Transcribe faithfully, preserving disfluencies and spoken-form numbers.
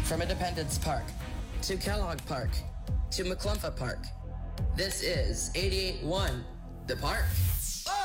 From Independence Park to Kellogg Park to McClumpha Park, this is eighty-eight point one The Park.